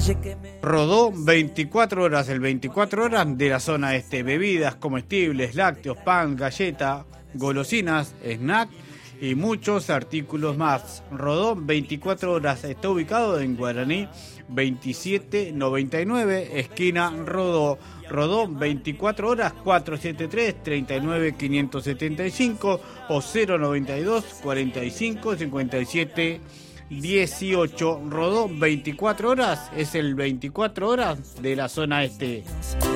Rodó 24 horas, el 24 horas de la zona este. Bebidas, comestibles, lácteos, pan, galleta, golosinas, snack y muchos artículos más. Rodó 24 horas, está ubicado en Guaraní 2799, esquina Rodó. Rodó 24 horas, 473-39-575 o 092 45 57 18. Rodó 24 horas, es el 24 horas de la zona este.